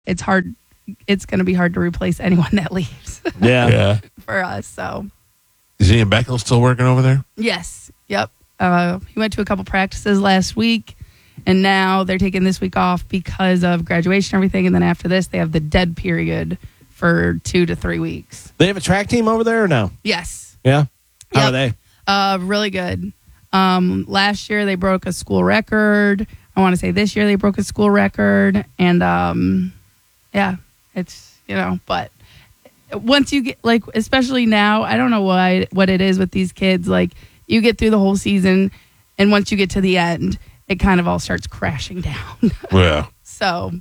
it's hard. It's going to be hard to replace anyone that leaves Yeah. for us. So, Is Ian Beckel still working over there? yes. Yep. He went to a couple practices last week, and now they're taking this week off because of graduation and everything. And then after this, they have the dead period for 2 to 3 weeks. They have a track team over there or no? Yes. Yeah. How are Yep. they? Really good. Last year they broke a school record. I want to say this year they broke a school record, and yeah, it's but once you get especially now, I don't know what it is with these kids. Like you get through the whole season, and once you get to the end, it kind of all starts crashing down. Yeah. So,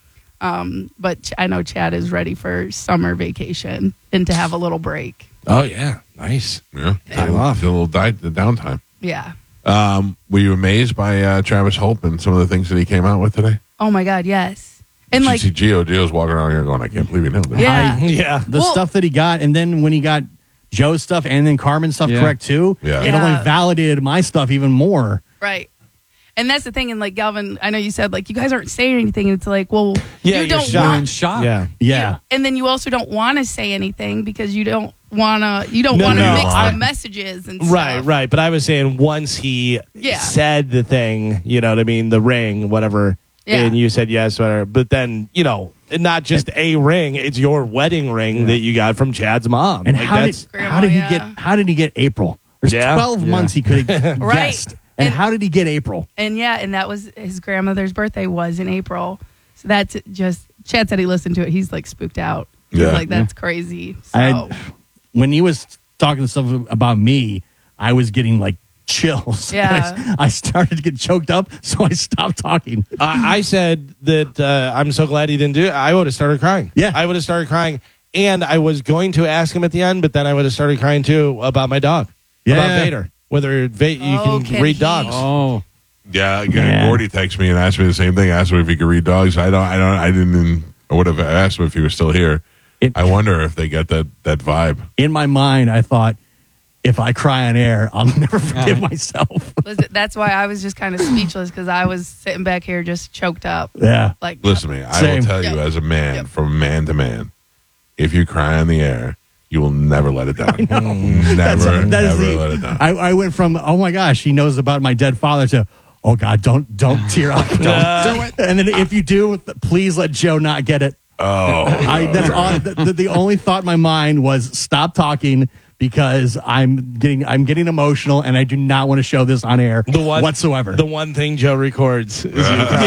but I know Chad is ready for summer vacation and to have a little break. Oh, yeah. Nice. Yeah. Time off. The little the downtime. Yeah. Were you amazed by Travis Hope and some of the things that he came out with today? Oh my God, yes. And Did you see Gio's walking around here going, I can't believe he nailed it. Yeah. Yeah. The stuff that he got, and then when he got Joe's stuff and then Carmen's stuff correct too, Yeah. it Yeah. only validated my stuff even more. Right. And that's the thing. And like Galvin, I know you said you guys aren't saying anything. And it's well, Yeah, you you're don't shocked. want. Shock. Yeah. Yeah. And then you also don't want to say anything because you don't want to. You don't No, want to no. mix the messages and stuff. Right. But I was saying once he said the thing, you know what I mean, the ring, whatever, Yeah. and you said yes, whatever. But then, not just a ring, it's your wedding ring that you got from Chad's mom. And Grandma, how did he yeah. get April? There's Yeah. 12 months he could have Right. guessed. And how did he get April? And and that was his grandmother's birthday was in April. So that's just Chad said he listened to it. He's spooked out. He's Yeah. that's crazy. So When he was talking stuff about me, I was getting chills. Yeah. I started to get choked up, so I stopped talking. I said that I'm so glad he didn't do it. I would have started crying. Yeah. I would have started crying. And I was going to ask him at the end, but then I would have started crying too about my dog. Yeah. About Vader. Whether you can can read he? dogs. Oh, Yeah, Gordy texted me and asked me the same thing. Asked me if he could read dogs. I would have asked him if he was still here. I wonder if they get that vibe. In my mind, I thought, if I cry on air, I'll never forgive myself. listen, that's why I was just kind of speechless because I was sitting back here just choked up. Yeah. Listen to me. I Same. will tell you as a man, from man to man, if you cry on the air, you will never let it down. Never let it down. I went from, oh my gosh, he knows about my dead father to, oh God, don't tear up. Don't do it. And then if you do, please let Joe not get it. Oh. That's all. The only thought in my mind was stop talking because I'm getting emotional and I do not want to show this on air whatsoever. The one thing Joe records is you.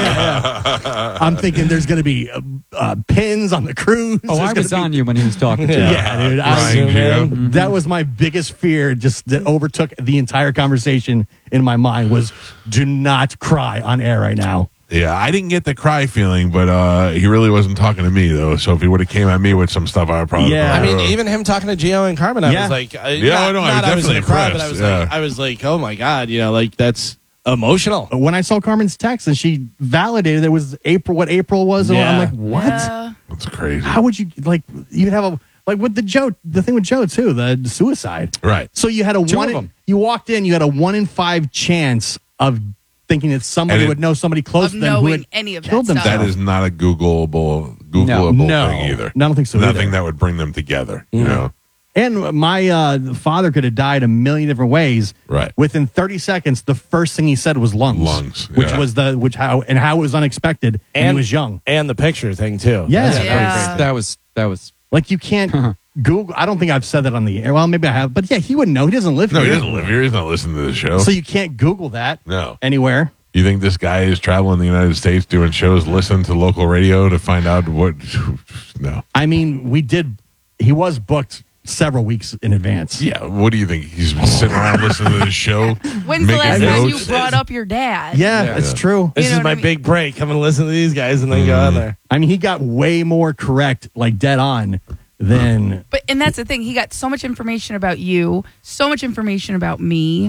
I'm thinking there's going to be pins on the cruise. oh, I was on you when he was talking to you. Yeah, dude. Ryan Gio. That was my biggest fear, just that overtook the entire conversation in my mind was do not cry on air right now. Yeah, I didn't get the cry feeling, but he really wasn't talking to me, though. So if he would have came at me with some stuff, I would probably... Yeah. I mean, even him talking to Gio and Carmen, I was like... Yeah, I know, I was I was definitely cry, but impressed, I was like, oh my God, that's emotional. When I saw Carmen's text and she validated it was April, what April was, and I'm like, what? Yeah. That's crazy. How would you, even have with the thing with Joe, too, the suicide. Right. So you had Two of them. you walked in, you had a 1 in 5 chance of thinking that somebody would know somebody close to Of them who knowing had any of that killed stuff. themselves. That is not a Googleable No. thing either. I don't think so Nothing either. that would bring them together, you know? And my father could have died a million different ways. Right. Within 30 seconds, the first thing he said was lungs. Lungs, Which yeah. was how it was unexpected and he was young. And the picture thing, too. Yeah. That's Yeah. That was Like you can't Google. I don't think I've said that on the air. Well, maybe I have. But yeah, he wouldn't know. He doesn't live No, here. he doesn't live here. He's not listening to the show. So you can't Google that No. anywhere. You think this guy is traveling the United States doing shows, listening to local radio to find out what? No. I mean, he was booked several weeks in advance. Yeah. What do you think? He's been sitting around listening to the show? When's the last making time you notes? brought up your dad? Yeah, it's true. This You know is what my I mean? big break. I'm going to listen to these guys and then go on there. I mean, he got way more correct, dead on, than. And that's the thing. He got so much information about you, so much information about me.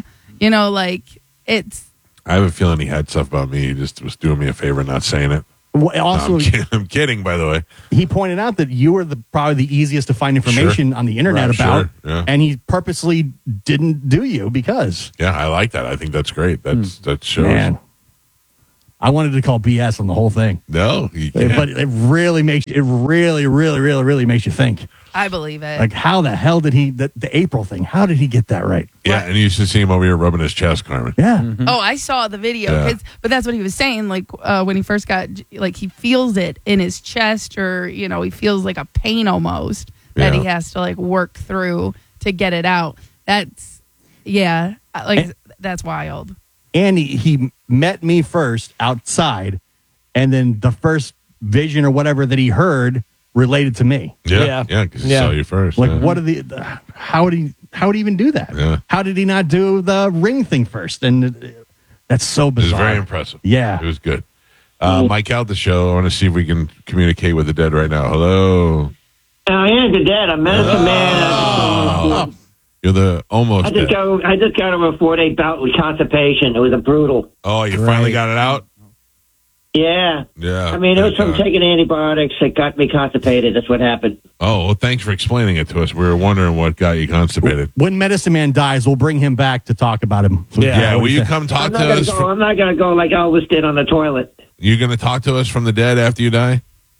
It's. I have a feeling he had stuff about me. He just was doing me a favor, not saying it. Also, No, I'm kidding, by the way. he pointed out that you were probably the easiest to find information on the internet Right, about, sure, yeah. and he purposely didn't do you because. Yeah, I like that. I think that's great. That shows. Man, I wanted to call BS on the whole thing. No, you can't. But it really makes it really makes you think. I believe it. Like, how the hell did he the April thing? How did he get that right? Yeah, and you used to see him over here rubbing his chest, Carmen. Yeah. Oh, I saw the video, Yeah. but that's what he was saying. Like when he first got, like he feels it in his chest, or he feels like a pain almost that Yeah. he has to like work through to get it out. That's that's wild. And he met me first outside, and then the first vision or whatever that he heard related to me. Yeah, because he saw you first. Like, yeah. what are how would he even do that? Yeah. How did he not do the ring thing first? And that's so It was bizarre. very impressive. Yeah. It was good. Mike out the show. I want to see if we can communicate with the dead right now. Hello. I am the dead. I'm medicine man. You're the almost I just dead. got over a 4-day bout with constipation. It was a brutal. Oh, you finally got it out? Yeah. Yeah. I mean, it was Thank from God. taking antibiotics that got me constipated. That's what happened. Oh, well, thanks for explaining it to us. We were wondering what got you constipated. When Medicine Man dies, we'll bring him back to talk about him. So Yeah, will you come talk I'm to not us? I'm not gonna go like Elvis did on the toilet. You going to talk to us from the dead after you die?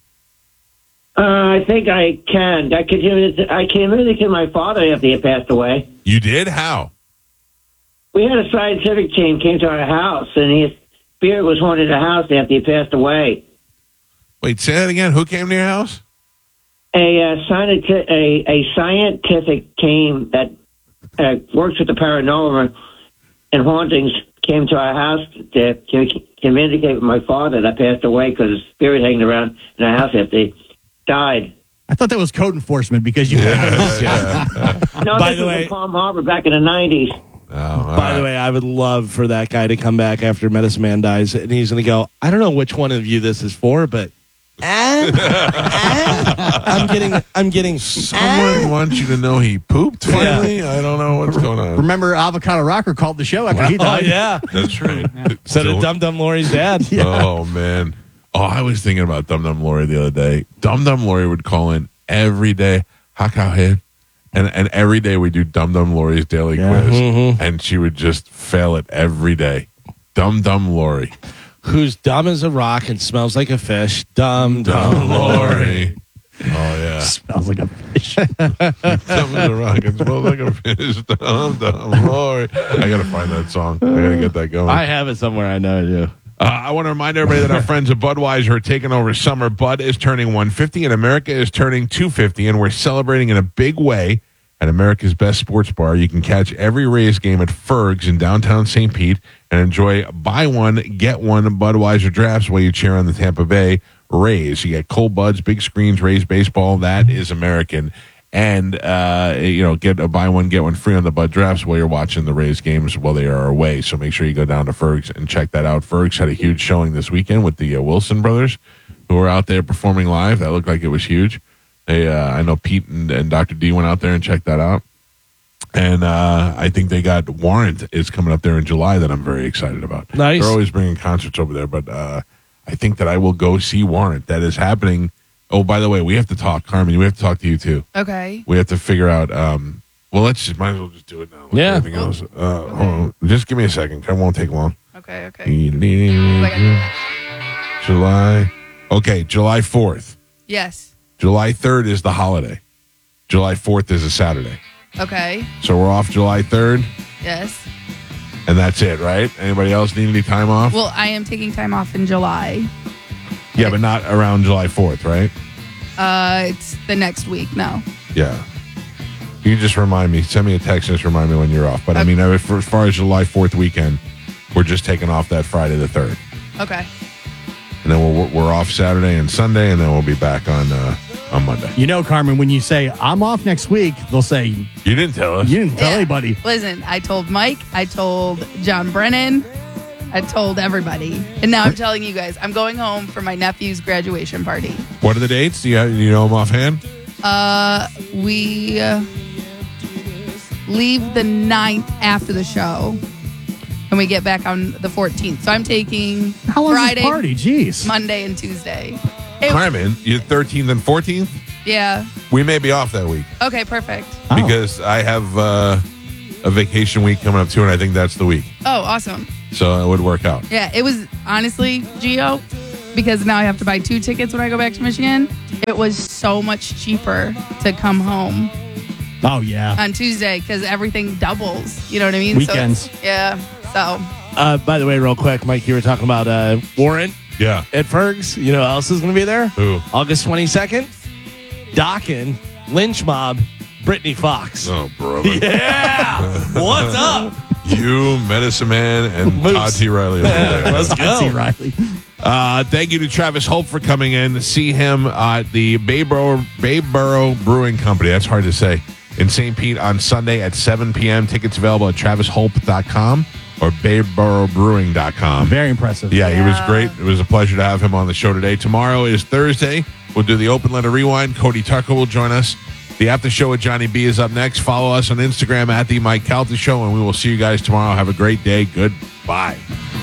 I think I can. I communicated to my father after he passed away. You did? How? We had a scientific team came to our house, and his spirit was haunting the house after he passed away. Wait, say that again. Who came to your house? A scientific team that works with the paranormal and hauntings came to our house to communicate with my father that passed away because his spirit hanging around in our house after he died. I thought that was code enforcement because you. No, By this the was way- in Palm Harbor back in the 90s. By the way, I would love for that guy to come back after Medicine Man dies, and he's going to go, I don't know which one of you this is for, but I'm getting Someone wants you to know he pooped finally? I don't know what's going on. Remember, Avocado Rocker called the show after he Oh, died. yeah. That's right. Said it Dum Dum Lori's dad. Oh, man. Oh, I was thinking about Dum Dum Lori the other day. Dum Dum Lori would call in every day, Hakahead. And every day we do Dum Dum Lori's daily quiz. And she would just fail it every day. Dum Dum Lori. Who's dumb as a rock and smells like a fish. Dum Dum Lori. Oh, yeah. Smells like a fish. Dumb as a rock and smells like a fish. Dum Dum Lori. I got to find that song. I got to get that going. I have it somewhere. I know I do. I want to remind everybody that our friends at Budweiser are taking over summer. Bud is turning 150 and America is turning 250, and we're celebrating in a big way at America's Best Sports Bar. You can catch every Rays game at Ferg's in downtown St. Pete and enjoy buy one, get one Budweiser drafts while you cheer on the Tampa Bay Rays. You get cold buds, big screens, Rays baseball. That is American. And, get a buy one, get one free on the Bud drafts while you're watching the Rays games while they are away. So make sure you go down to Ferg's and check that out. Ferg's had a huge showing this weekend with the Wilson brothers who were out there performing live. That looked like it was huge. I know Pete and Dr. D went out there and checked that out. And I think they got Warrant is coming up there in July that I'm very excited about. Nice. They're always bringing concerts over there, but I think that I will go see Warrant. That is happening. Oh, by the way, we have to talk, Carmen. We have to talk to you too. Okay. We have to figure out. Might as well just do it now. Like Yeah. Everything else. Hold on. Just give me a second. It won't take long. Okay. July. Okay, July 4th. Yes. July 3rd is the holiday. July 4th is a Saturday. Okay. So we're off July 3rd, Yes. and that's it, right? Anybody else need any time off? Well, I am taking time off in July. Yeah, but not around July 4th, right? It's the next week. No. Yeah. You can just remind me. Send me a text and just remind me when you're off. But I mean, as far as July 4th weekend, we're just taking off that Friday the 3rd. Okay. And then we're off Saturday and Sunday, and then we'll be back on Monday. You know, Carmen, when you say, I'm off next week, they'll say, you You didn't tell us. didn't tell Yeah. anybody. Listen, I told Mike, I told John Brennan, I told everybody. And now I'm telling you guys, I'm going home for my nephew's graduation party. What are the dates? Do you know them offhand? We leave the 9th after the show, and we get back on the 14th. So I'm taking How long Friday, is this party? Jeez. Monday, and Tuesday. It- Carmen, you 13th and 14th? yeah. We may be off that week Okay, perfect. Oh. because I have a vacation week coming up too, and I think that's the week. Oh, awesome. So it would work out. Yeah, it was honestly, Gio, because now I have to buy 2 tickets when I go back to Michigan. It was so much cheaper to come home Oh, yeah. on Tuesday because everything doubles. You know what I mean? Weekends. So So By the way, real quick, Mike, you were talking about Warren Yeah. at Ferg's. You know who else is going to be there? Who? August 22nd. Dokken, Lynch Mob, Brittany Fox. Oh, brother. Yeah. What's up? You, Medicine Man, and Moose. Todd T. Riley. over there. Let's I see go. Riley. Thank you to Travis Hope for coming in. See him at the Bayboro Brewing Company. That's hard to say. In St. Pete on Sunday at 7 p.m. Tickets available at travishope.com or bayborobrewing.com. Very impressive. Yeah, he was great. It was a pleasure to have him on the show today. Tomorrow is Thursday. We'll do the Open Letter Rewind. Cody Tucker will join us. The After Show with Johnny B is up next. Follow us on Instagram at The Mike Calta Show, and we will see you guys tomorrow. Have a great day. Goodbye.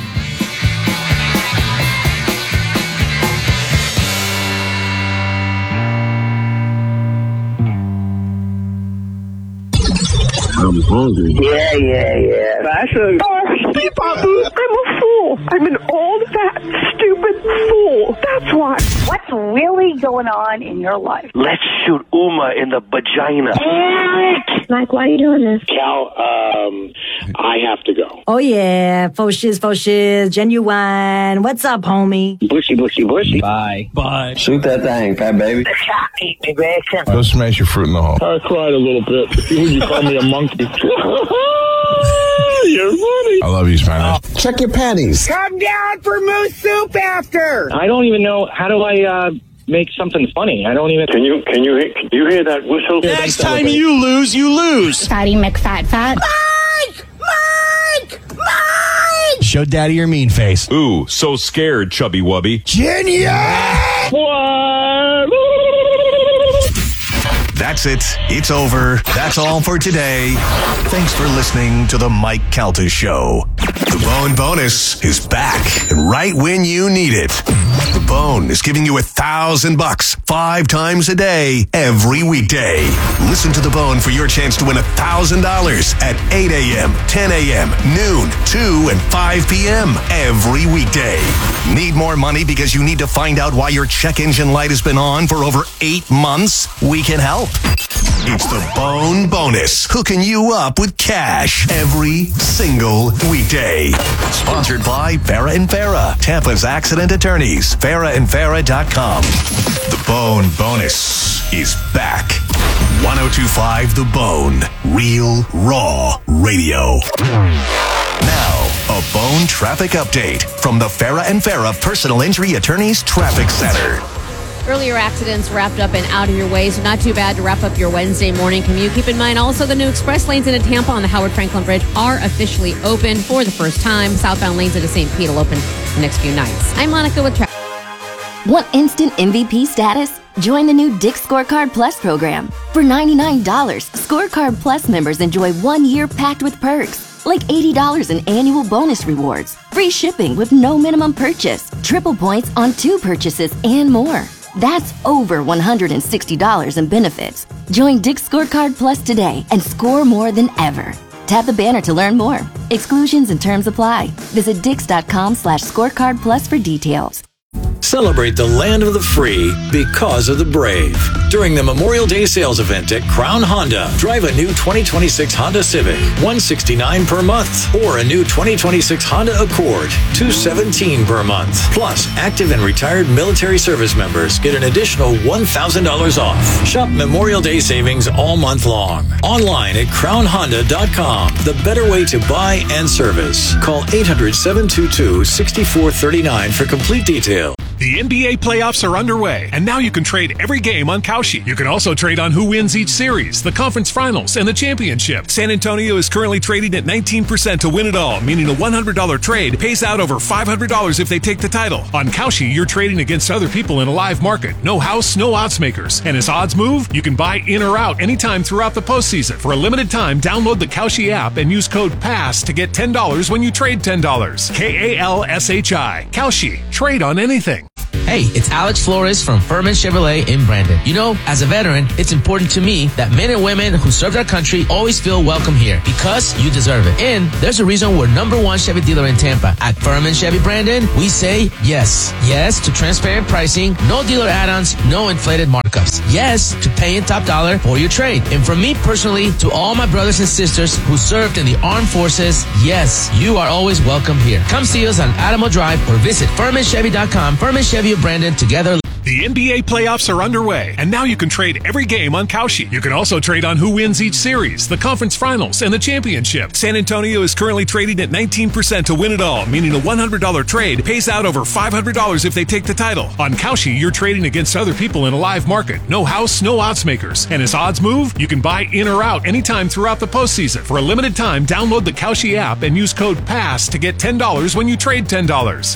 I'm hungry. Yeah. Fashion. I'm a fool. I'm an old, fat, stupid fool. That's why. What's really going on in your life? Let's shoot Uma in the vagina. Mike, why are you doing this? Cal, I have to go. Oh, yeah. Faux shiz, genuine. What's up, homie? Bushy. Bye. Shoot that thing, fat baby. Go smash your fruit in the hole. I cried a little bit. You call me a monkey. You're funny. I love you, Spanish. Check your panties. Come down for moose soup after. I don't even know, how do I make something funny? I don't even... Can you hear that whistle? Next time you lose, you lose. Fatty McFat. Mike! Show daddy your mean face. Ooh, so scared, chubby wubby. That's it. It's over. That's all for today. Thanks for listening to the Mike Calta Show. The Bone Bonus is back and right when you need it. The Bone is giving you $1,000 5 times a day, every weekday. Listen to The Bone for your chance to win $1,000 at 8 a.m., 10 a.m., noon, 2, and 5 p.m. every weekday. Need more money because you need to find out why your check engine light has been on for over 8 months? We can help. It's the Bone Bonus, hooking you up with cash every single weekday. Sponsored by Farrah and Farrah, Tampa's accident attorneys, farrahandfarrah.com. The Bone Bonus is back. 102.5 The Bone, real, raw radio. Now, a Bone traffic update from the Farrah and Farrah Personal Injury Attorneys Traffic Center. Earlier accidents wrapped up and out of your way, so not too bad to wrap up your Wednesday morning commute. Keep in mind also the new express lanes into Tampa on the Howard Franklin Bridge are officially open for the first time. Southbound lanes into St. Pete will open the next few nights. I'm Monica with traffic. Want instant MVP status? Join the new Dick's Scorecard Plus program. For $99, Scorecard Plus members enjoy 1 year packed with perks, like $80 in annual bonus rewards, free shipping with no minimum purchase, triple points on 2 purchases, and more. That's over $160 in benefits. Join Dick's Scorecard Plus today and score more than ever. Tap the banner to learn more. Exclusions and terms apply. Visit dix.com/scorecard plus for details. Celebrate the land of the free because of the brave. During the Memorial Day sales event at Crown Honda, drive a new 2026 Honda Civic, $169 per month, or a new 2026 Honda Accord, $217 per month. Plus, active and retired military service members get an additional $1,000 off. Shop Memorial Day savings all month long. Online at crownhonda.com. The better way to buy and service. Call 800-722-6439 for complete details. The NBA playoffs are underway, and now you can trade every game on Kalshi. You can also trade on who wins each series, the conference finals, and the championship. San Antonio is currently trading at 19% to win it all, meaning a $100 trade pays out over $500 if they take the title. On Kalshi, you're trading against other people in a live market. No house, no odds makers. And as odds move, you can buy in or out anytime throughout the postseason. For a limited time, download the Kalshi app and use code PASS to get $10 when you trade $10. KALSHI. Kalshi. Trade on anything. Hey, it's Alex Flores from Furman Chevrolet in Brandon. You know, as a veteran, it's important to me that men and women who served our country always feel welcome here because you deserve it. And there's a reason we're #1 Chevy dealer in Tampa. At Furman Chevy Brandon, we say yes. Yes to transparent pricing, no dealer add-ons, no inflated markups. Yes to paying top dollar for your trade. And from me personally to all my brothers and sisters who served in the armed forces, yes, you are always welcome here. Come see us on Adamo Drive or visit FurmanChevy.com. Furman Chevy of Brandon, together. The NBA playoffs are underway, and now you can trade every game on Kalshi. You can also trade on who wins each series, the conference finals, and the championship. San Antonio is currently trading at 19% to win it all, meaning a $100 trade pays out over $500 if they take the title. On Kalshi, you're trading against other people in a live market. No house, no odds makers. And as odds move, you can buy in or out anytime throughout the postseason. For a limited time, download the Kalshi app and use code PASS to get $10 when you trade $10.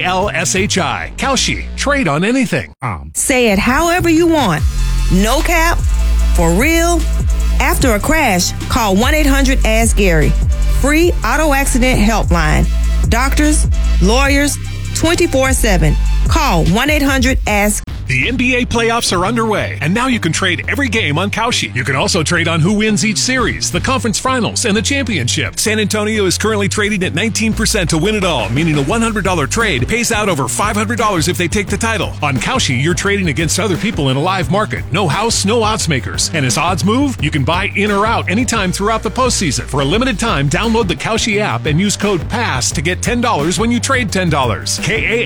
KALSHI. Kalshi. Trade on anything. Say it however you want. No cap, for real. After a crash, call 1-800-ASK-GARY. Free auto accident helpline. Doctors, lawyers, 24/7. Call 1-800-ASK. The NBA playoffs are underway, and now you can trade every game on Kalshi. You can also trade on who wins each series, the conference finals, and the championship. San Antonio is currently trading at 19% to win it all, meaning a $100 trade pays out over $500 if they take the title. On Kalshi, you're trading against other people in a live market. No house, no odds makers. And as odds move, you can buy in or out anytime throughout the postseason. For a limited time, download the Kalshi app and use code PASS to get $10 when you trade $10.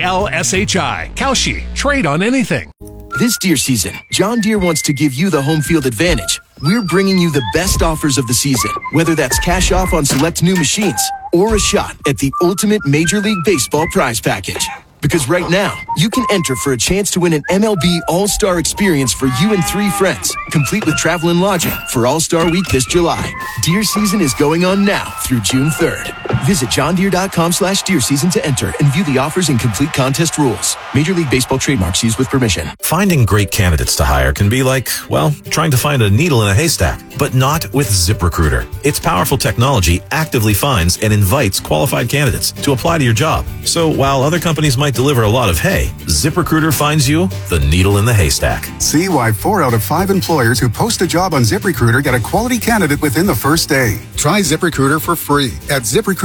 KALSHI. Kalshi. Trade on anything. This deer season, John Deere wants to give you the home field advantage. We're bringing you the best offers of the season, whether that's cash off on select new machines or a shot at the ultimate Major League Baseball prize package. Because right now, you can enter for a chance to win an MLB All-Star experience for you and 3 friends, complete with travel and lodging for All-Star Week this July. Deer season is going on now through June 3rd. Visit johndeere.com/deer season to enter and view the offers and complete contest rules. Major League Baseball trademarks used with permission. Finding great candidates to hire can be like, well, trying to find a needle in a haystack, but not with ZipRecruiter. Its powerful technology actively finds and invites qualified candidates to apply to your job. So while other companies might deliver a lot of hay, ZipRecruiter finds you the needle in the haystack. See why 4 out of 5 employers who post a job on ZipRecruiter get a quality candidate within the first day. Try ZipRecruiter for free at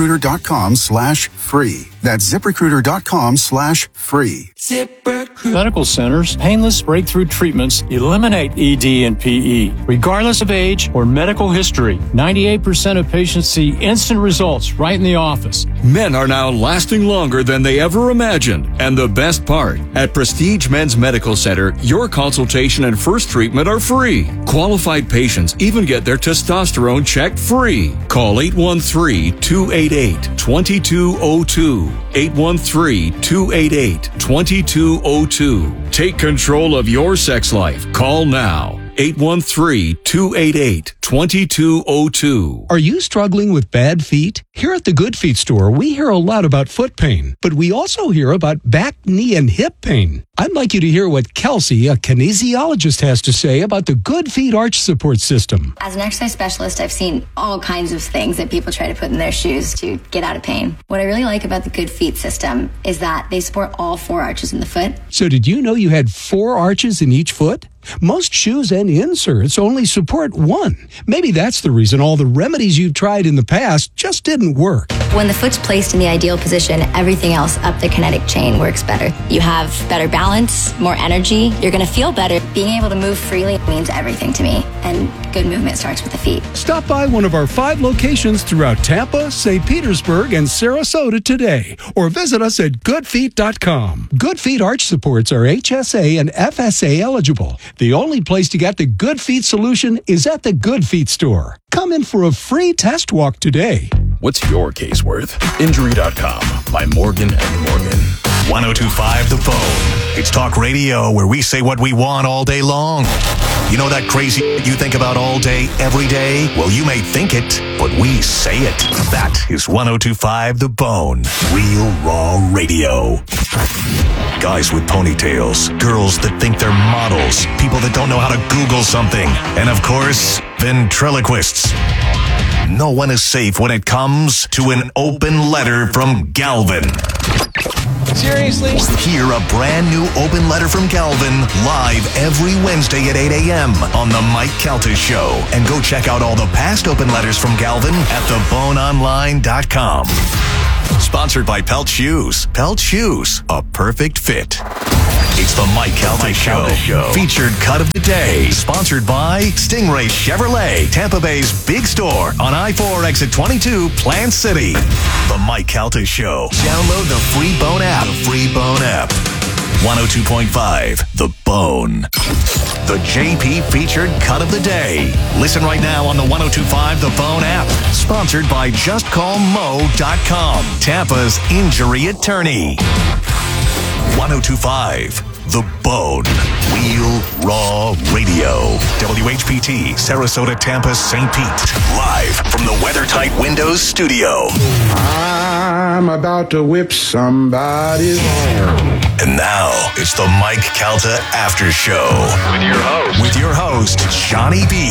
ZipRecruiter.com/free. That's ZipRecruiter.com/free. Medical centers, painless breakthrough treatments eliminate ED and PE, regardless of age or medical history. 98% of patients see instant results right in the office. Men are now lasting longer than they ever imagined. And the best part, at Prestige Men's Medical Center, your consultation and first treatment are free. Qualified patients even get their testosterone checked free. Call 813-288-2202. 813-288-2202. Take control of your sex life. Call now. 813-288-2202. Are you struggling with bad feet? Here at the Good Feet store, we hear a lot about foot pain, but we also hear about back, knee, and hip pain. I'd like you to hear what Kelsey, a kinesiologist, has to say about the Good Feet arch support system. As an exercise specialist, I've seen all kinds of things that people try to put in their shoes to get out of pain. What I really like about the Good Feet system is that they support all 4 arches in the foot. So did you know you had 4 arches in each foot? Most shoes and inserts only support 1. Maybe that's the reason all the remedies you've tried in the past just didn't work. When the foot's placed in the ideal position, everything else up the kinetic chain works better. You have better balance, more energy. You're going to feel better. Being able to move freely means everything to me. And good movement starts with the feet. Stop by one of our 5 locations throughout Tampa, St. Petersburg, and Sarasota today. Or visit us at goodfeet.com. Good Feet arch supports are HSA and FSA eligible. The only place to get the Good Feet solution is at the Good Feet store. Come in for a free test walk today. What's your case worth? Injury.com by Morgan & Morgan. 102.5 The Phone. It's talk radio where we say what we want all day long. You know that crazy you think about all day, every day? Well, you may think it, but we say it. That is 102.5 The Bone. Real raw radio. Guys with ponytails, girls that think they're models, people that don't know how to Google something, and of course, ventriloquists. No one is safe when it comes to an open letter from Galvin. Seriously? Hear a brand new open letter from Calvin live every Wednesday at 8 a.m. on The Mike Calta Show. And go check out all the past open letters from Calvin at theboneonline.com. Sponsored by Pelt Shoes. Pelt Shoes, a perfect fit. It's the Mike Calta Show. Featured cut of the day. Sponsored by Stingray Chevrolet, Tampa Bay's big store on I-4 exit 22, Plant City. The Mike Calta Show. Download the free Bone app. 102.5, The Bone. The JP featured cut of the day. Listen right now on the 102.5 The Bone app. Sponsored by JustCallMo.com, Tampa's injury attorney. 102.5 The Bone. Real Raw Radio. WHPT, Sarasota, Tampa, St. Pete. Live from the WeatherTight Windows studio. I'm about to whip somebody's hair. And now, it's the Mike Calta After Show. With your host, Johnny B.